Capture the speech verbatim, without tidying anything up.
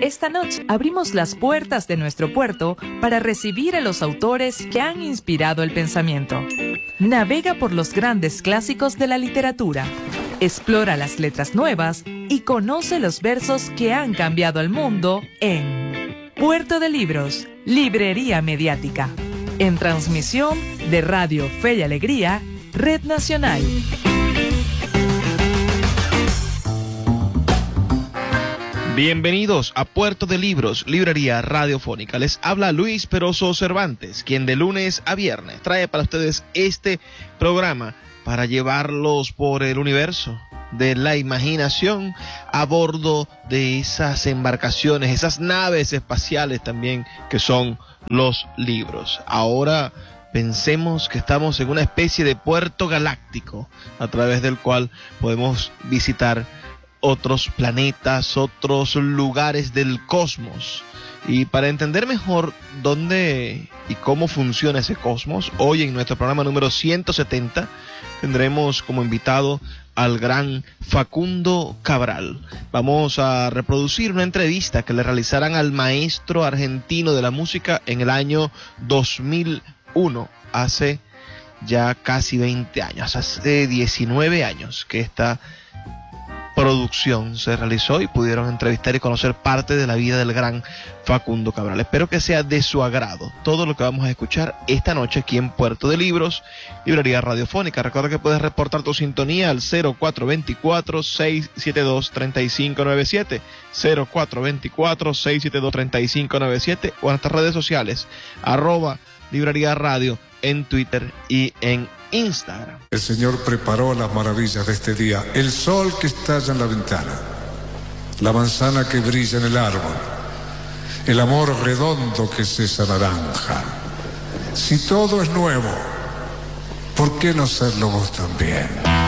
Esta noche abrimos las puertas de nuestro puerto para recibir a los autores que han inspirado el pensamiento. Navega por los grandes clásicos de la literatura, explora las letras nuevas y conoce los versos que han cambiado el mundo en Puerto de Libros, Librería Mediática, en transmisión de Radio Fe y Alegría, Red Nacional. Bienvenidos a Puerto de Libros, Librería Radiofónica. Les habla Luis Peroso Cervantes, quien de lunes a viernes trae para ustedes este programa para llevarlos por el universo de la imaginación a bordo de esas embarcaciones, esas naves espaciales también que son los libros. Ahora pensemos que estamos en una especie de puerto galáctico a través del cual podemos visitar otros planetas, otros lugares del cosmos. Y para entender mejor dónde y cómo funciona ese cosmos, hoy en nuestro programa número ciento setenta tendremos como invitado al gran Facundo Cabral. Vamos a reproducir una entrevista que le realizarán al maestro argentino de la música en el año dos mil uno, hace ya casi veinte años, hace diecinueve años que esta producción se realizó y pudieron entrevistar y conocer parte de la vida del gran Facundo Cabral. Espero que sea de su agrado todo lo que vamos a escuchar esta noche aquí en Puerto de Libros, Librería Radiofónica. Recuerda que puedes reportar tu sintonía al cero cuatro dos cuatro, seis siete dos, tres cinco nueve siete, cero cuatro dos cuatro, seis siete dos, tres cinco nueve siete o en nuestras redes sociales, arroba Librería Radio en Twitter y en Instagram. El Señor preparó las maravillas de este día: el sol que estalla en la ventana, la manzana que brilla en el árbol, el amor redondo que se esa naranja. Si todo es nuevo, ¿por qué no serlo vos también?